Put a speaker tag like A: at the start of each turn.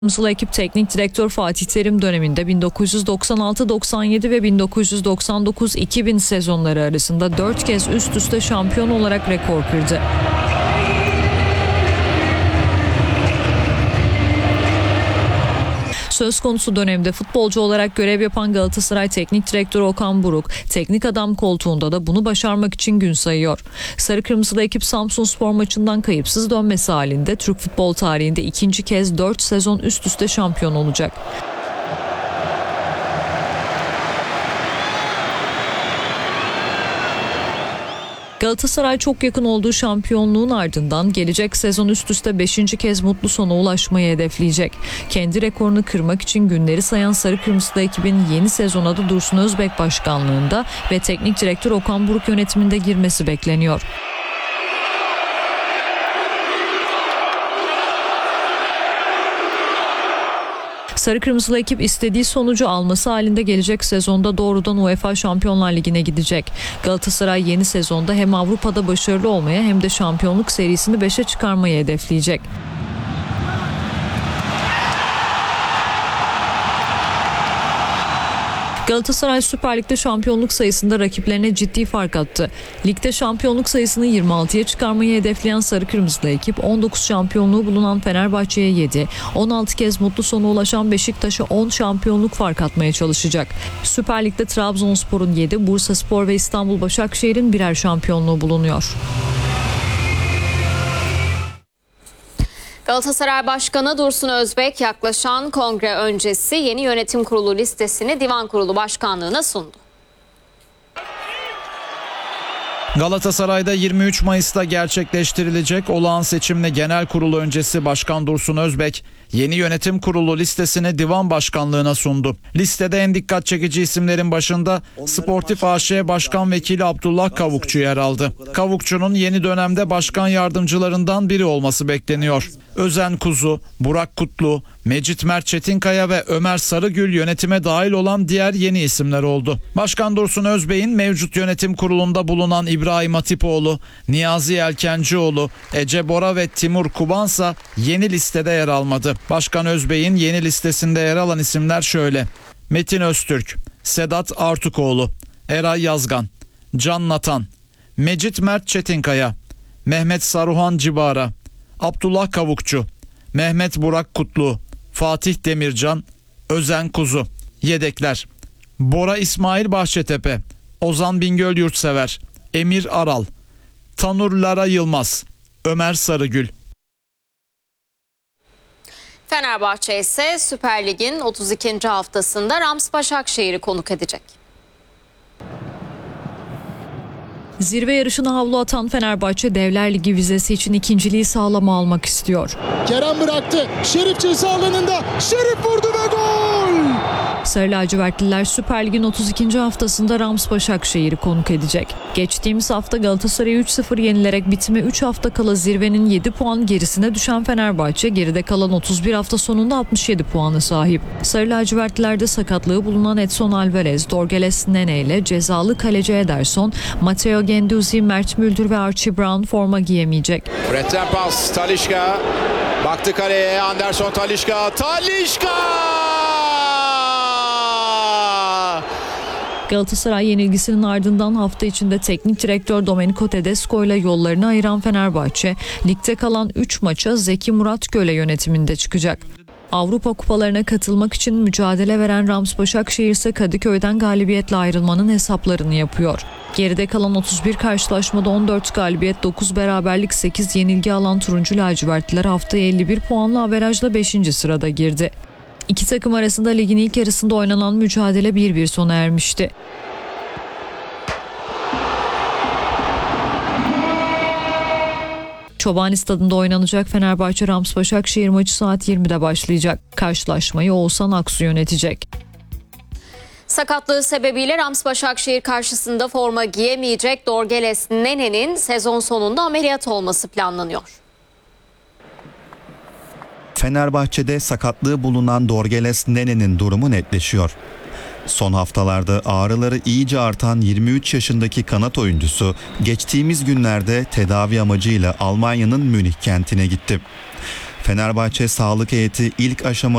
A: Kırmızılı ekip teknik direktör Fatih Terim döneminde 1996-97 ve 1999-2000 sezonları arasında 4 kez üst üste şampiyon olarak rekor kırdı. Söz konusu dönemde futbolcu olarak görev yapan Galatasaray Teknik Direktörü Okan Buruk, teknik adam koltuğunda da bunu başarmak için gün sayıyor. Sarı Kırmızılı ekip Samsunspor maçından kayıpsız dönmesi halinde Türk futbol tarihinde ikinci kez 4 sezon üst üste şampiyon olacak. Galatasaray çok yakın olduğu şampiyonluğun ardından gelecek sezon üst üste 5. kez mutlu sona ulaşmayı hedefleyecek. Kendi rekorunu kırmak için günleri sayan Sarı Kırmızılı ekibin yeni sezona da Dursun Özbek başkanlığında ve teknik direktör Okan Buruk yönetiminde girmesi bekleniyor. Sarı Kırmızılı ekip istediği sonucu alması halinde gelecek sezonda doğrudan UEFA Şampiyonlar Ligi'ne gidecek. Galatasaray yeni sezonda hem Avrupa'da başarılı olmaya hem de şampiyonluk serisini 5'e çıkarmayı hedefleyecek. Galatasaray Süper Lig'de şampiyonluk sayısında rakiplerine ciddi fark attı. Ligde şampiyonluk sayısını 26'ya çıkarmayı hedefleyen Sarı Kırmızılı ekip 19 şampiyonluğu bulunan Fenerbahçe'ye 7, 16 kez mutlu sona ulaşan Beşiktaş'a 10 şampiyonluk fark atmaya çalışacak. Süper Lig'de Trabzonspor'un 7, Bursaspor ve İstanbul Başakşehir'in birer şampiyonluğu bulunuyor.
B: Galatasaray Başkanı Dursun Özbek yaklaşan kongre öncesi yeni yönetim kurulu listesini Divan Kurulu Başkanlığı'na sundu.
C: Galatasaray'da 23 Mayıs'ta gerçekleştirilecek olağan seçimle genel kurulu öncesi Başkan Dursun Özbek yeni yönetim kurulu listesini Divan Başkanlığı'na sundu. Listede en dikkat çekici isimlerin başında Sportif AŞ Başkan Vekili Abdullah Kavukçu yer aldı. Kavukçu'nun yeni dönemde başkan yardımcılarından biri olması bekleniyor. Özen Kuzu, Burak Kutlu, Mecit Mert Çetinkaya ve Ömer Sarıgül yönetime dahil olan diğer yeni isimler oldu. Başkan Dursun Özbek'in mevcut yönetim kurulunda bulunan İbrahim Hatipoğlu, Niyazi Yelkencioğlu, Ece Bora ve Timur Kubansa yeni listede yer almadı. Başkan Özbek'in yeni listesinde yer alan isimler şöyle: Metin Öztürk, Sedat Artukoğlu, Eray Yazgan, Can Natan, Mecit Mert Çetinkaya, Mehmet Saruhan Cibara, Abdullah Kavukçu, Mehmet Burak Kutlu, Fatih Demircan, Özen Kuzu. Yedekler: Bora İsmail Bahçetepe, Ozan Bingöl Yurtsever, Emir Aral, Tanur Lara Yılmaz, Ömer Sarıgül.
B: Fenerbahçe ise Süper Lig'in 32. haftasında Rams Başakşehir'i konuk edecek.
A: Zirve yarışına havlu atan Fenerbahçe Devler Ligi vizesi için ikinciliği sağlama almak istiyor.
D: Kerem bıraktı. Şerif ceza alanında. Şerif vurdu ve gol!
A: Sarı lacivertliler Süper Lig'in 32. haftasında Rams Başakşehir'i konuk edecek. Geçtiğimiz hafta Galatasaray'ı 3-0 yenilerek bitime 3 hafta kala zirvenin 7 puan gerisine düşen Fenerbahçe geride kalan 31 hafta sonunda 67 puana sahip. Sarı lacivertlilerde sakatlığı bulunan Edson Alvarez, Dorgeles Nene ile cezalı kaleci Ederson, Matteo Guendouzi, Mert Müldür ve Archie Brown forma giyemeyecek.
E: Fred'den pas, Talisca baktı kaleye, Anderson Talisca.
A: Galatasaray yenilgisinin ardından hafta içinde teknik direktör Domenico Tedesco ile yollarını ayıran Fenerbahçe, ligde kalan 3 maça Zeki Muratgöl yönetiminde çıkacak. Avrupa kupalarına katılmak için mücadele veren Rams Başakşehir ise Kadıköy'den galibiyetle ayrılmanın hesaplarını yapıyor. Geride kalan 31 karşılaşmada 14 galibiyet, 9 beraberlik, 8 yenilgi alan turuncu lacivertliler haftaya 51 puanlı averajla 5. sırada girdi. İki takım arasında ligin ilk yarısında oynanan mücadele 1-1 sona ermişti. Çobani Stadı'nda oynanacak Fenerbahçe Rams Başakşehir maçı saat 20'de başlayacak. Karşılaşmayı Oğuzhan Aksu yönetecek.
B: Sakatlığı sebebiyle Rams Başakşehir karşısında forma giyemeyecek Dorgeles Nene'nin sezon sonunda ameliyat olması planlanıyor.
F: Fenerbahçe'de sakatlığı bulunan Dorgeles Nene'nin durumu netleşiyor. Son haftalarda ağrıları iyice artan 23 yaşındaki kanat oyuncusu geçtiğimiz günlerde tedavi amacıyla Almanya'nın Münih kentine gitti. Fenerbahçe sağlık heyeti ilk aşamada